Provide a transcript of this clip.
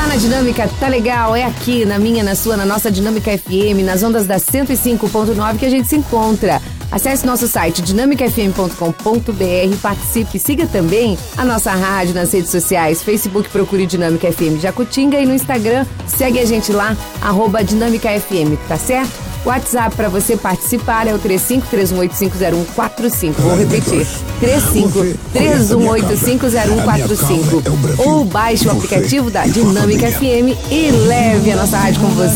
Tá na Dinâmica, tá legal? É aqui, na minha, na sua, na nossa Dinâmica FM, nas ondas da 105.9 que a gente se encontra. Acesse nosso site dinamicafm.com.br, participe, siga também a nossa rádio nas redes sociais, Facebook procure Dinâmica FM Jacutinga e no Instagram segue a gente lá, @DinâmicaFM, tá certo? O WhatsApp para você participar é o 3531850145. Vou repetir, 3531850145. Ou baixe o aplicativo da Dinâmica FM e leve a nossa rádio com você.